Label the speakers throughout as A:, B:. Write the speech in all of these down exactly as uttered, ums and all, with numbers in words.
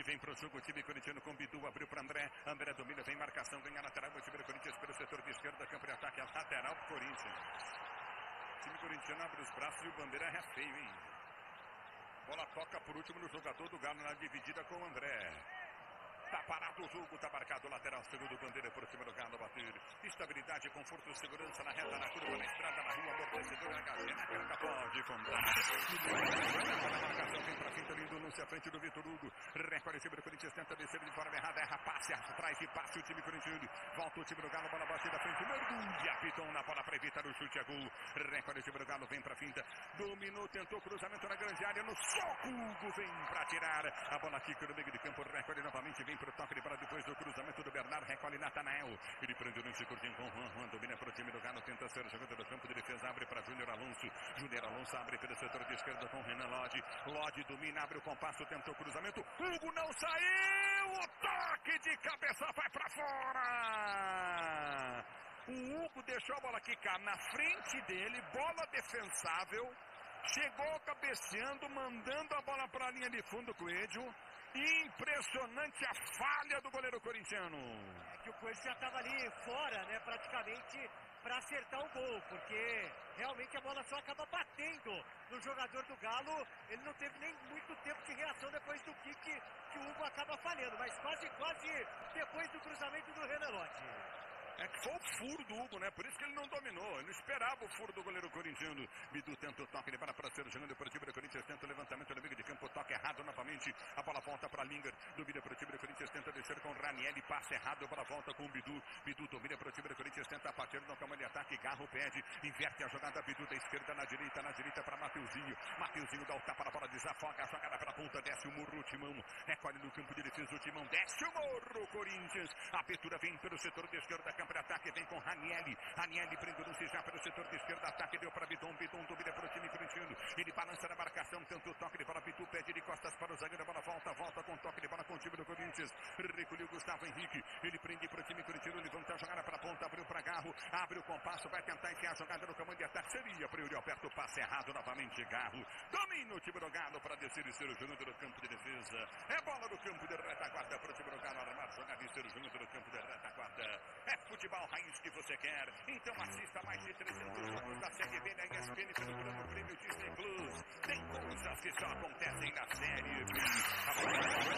A: E vem pro jogo o time corintiano com Bidu, abriu para André. André domina, vem marcação, ganha lateral. O time do Corinthians pelo setor de esquerda, campo de ataque, a lateral pro Corinthians. O time corintiano abre os braços e o Bandeira é feio, hein? Bola toca por último no jogador do Galo na dividida com o André. Tá parado o jogo, tá marcado o lateral, segundo Bandeira por cima do Galo, bater. Estabilidade, conforto, segurança na reta, na curva, na estrada, na rua, amortecedor, na gazeta, na carga, pode contar. Na marcação, vem pra frente, lindo, Lúcio, à frente do Vitor Hugo. Recorde o time do Corinthians, tenta descer de forma errada, erra, passe, atrás de passe o time corintiano. Volta o time do Galo, bola batida à frente, mergulha, piton na bola pra evitar o chute a gol. Recorde o time do Galo, vem pra finta, dominou, tentou cruzamento na grande área, no soco, Hugo vem pra tirar. A bola quica no meio de campo, recorde novamente, vem pro toque de bola depois do cruzamento do Bernardo, recolhe Natanael. Ele prende o lance curtinho com Juan, Juan domina para o time do Galo, tenta ser o jogador do campo de defesa, abre para Júnior Alonso. Júnior Alonso abre pelo setor de esquerda com Renan Lodge. Lodge domina, abre o compasso, tentou o cruzamento. Hugo não saiu, o toque de cabeça vai para fora. O Hugo deixou a bola quicar na frente dele, bola defensável. Chegou cabeceando, mandando a bola para a linha de fundo com o Coelho. Impressionante a falha do goleiro corintiano.
B: É que o Coelho já estava ali fora, né, praticamente, para acertar o gol, porque realmente a bola só acaba batendo no jogador do Galo. Ele não teve nem muito tempo de reação depois do kick que o Hugo acaba falhando, mas quase, quase depois do cruzamento do Renan Lodge.
A: É que foi o furo do Hugo, né? Por isso que ele não dominou. Ele não esperava o furo do goleiro corintiano. Bidu tenta o toque, ele para para ser jogando para o time do Corinthians. Tenta o levantamento no meio de campo. Toque errado novamente. A bola volta para Linger. Domina para o time do Corinthians. Tenta descer com Raniel. Passa errado. A bola volta com o Bidu. Bidu domina para o time do Corinthians. Tenta partir no campo de ataque. Garro pede. Inverte a jogada. Bidu da esquerda na direita. Na direita para Mateuzinho. Mateuzinho dá o tapa na bola. Desafoga a jogada para a ponta. Desce o morro. O Timão. Recolhe no campo de defesa. O Timão desce o morro. Corinthians. A abertura vem pelo setor de esquerda. Campo de ataque. Vem com Raniel. Raniel prende o lance já pelo setor de esquerda. Ataque deu para Bidon. Bidon domina para o time corintiano. Ele balança na marcação. Tenta o toque de bola. Bidu pede de costas para o zagueiro. A bola volta. Volta com toque de bola com o time do Corinthians. Recolheu Gustavo Henrique. Ele prende para o time corintiano. Levanta a jogada para a ponta. Abriu para Garro. Abre o compasso. Vai tentar enfiar a jogada no comando de ataque. Seria para o Yuri Alberto. Passe errado novamente. Garro. Domina o time do Galo para descer e ser o jogador do campo de defesa. É bola no campo de retaguarda para o time do Galo armar jogada e ser o jogador do campo de retaguarda. É futebol raiz que você quer. Então assista mais de trezentos jogos da Série B na E S P N pelo plano Prêmio Disney Plus. Tem coisas que só acontecem na Série B. A bola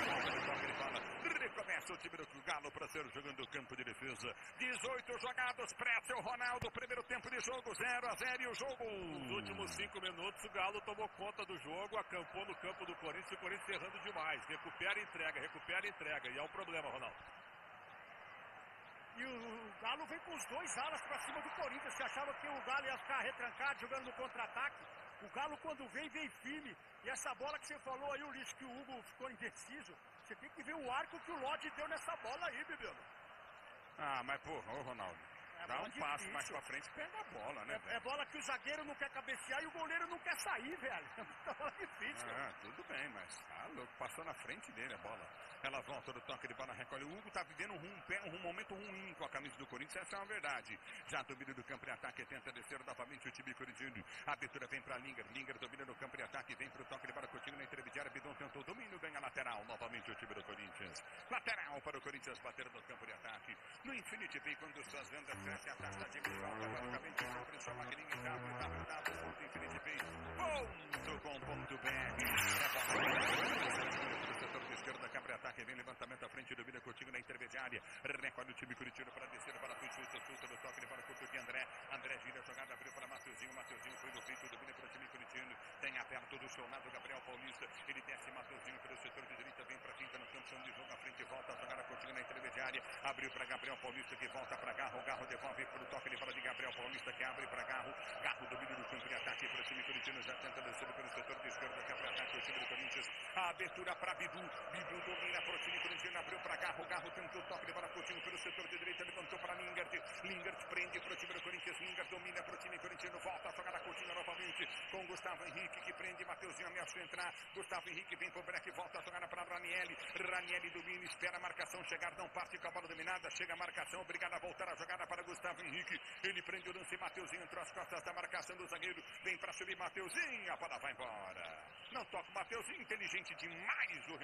A: recomeça o time do Galo para ser jogando o campo de defesa. dezoito jogados, pressa o Ronaldo. Primeiro tempo de jogo, zero a zero e o jogo.
C: Nos últimos cinco minutos o Galo tomou conta do jogo, acampou no campo do Corinthians e o Corinthians errando demais. Recupera e entrega, recupera e entrega. E é um problema, Ronaldo.
B: E o Galo vem com os dois alas para cima do Corinthians. Você achava que o Galo ia ficar retrancado jogando no contra-ataque? O Galo, quando vem, vem firme. E essa bola que você falou aí, Ulisses, que o Hugo ficou indeciso. Você tem que ver o arco que o Lodge deu nessa bola aí, Bibiano.
A: Ah, mas porra, ô Ronaldo.
B: É
A: Dá um
B: difícil.
A: passo mais pra frente e pega a bola, né,
B: É,
A: velho?
B: é bola que o zagueiro não quer cabecear e o goleiro não quer sair, velho. É uma bola difícil.
A: Ah, tudo bem, mas tá louco. Passou na frente dele a bola. Ela volta do toque de bola, recolhe. O Hugo tá vivendo um, um, um momento ruim com a camisa do Corinthians. Essa é uma verdade. Já domina do campo de ataque, tenta descer novamente o time corintiano. A abertura vem pra Linger. Linger domina no campo de ataque, vem pro toque de bola, continua na intermediária. Bidon tentou o domínio, ganha lateral. Novamente o time do Corinthians. Lateral para o Corinthians bater no campo de ataque. No Infinity Pay, quando suas vendas crescem, a taxa de volta praticamente sempre sua maquininha em w w w ponto infinity pay ponto com ponto b r. É setor de esquerda, cabra ataque, vem levantamento à frente, domina Coutinho na intermediária. Recolhe o time corintiano para descer, para o chute, chuta do toque, para o cuto de André. André gira a jogada, abriu para Mateuzinho. Mateuzinho foi no peito, domina para o time corintiano. Tem aberto do seu lado Gabriel Paulista. Ele desce Mateuzinho pelo setor de direita, vem para a quinta no campo, chão de jogo à frente, volta a jogar a Coutinho na intermediária. Abriu para Gabriel Paulista, que volta para Garro. Garro devolve para o toque de bola de Gabriel Paulista, que abre para Garro. Garro domina no campo de ataque para o time corintiano, já tenta descer pelo setor de esquerda, que abre ataque o time do Corinthians. A abertura para Bidu. Bidu domina para o time corintiano, abriu para Garro. Garro tentou o toque de bola Coutinho pelo setor de direita, levantou para Lingard. Lingard prende para o time do Corinthians. Lingard domina para o time corintiano, volta a jogar a Coutinho novamente com Gustavo Henrique, que prende Mateuzinho, ameaçou entrar. Gustavo Henrique vem para o break, volta a jogar para Raniel. Raniel domina, espera a marcação chegar, não parte com a bola dominada. Chega a marcação, obrigado a voltar a jogada para Gustavo Henrique. Ele prende o lance, Mateuzinho entrou às costas da marcação do zagueiro. Vem para subir Mateuzinho, a bola vai embora. Não toca o Mateuzinho, inteligente demais o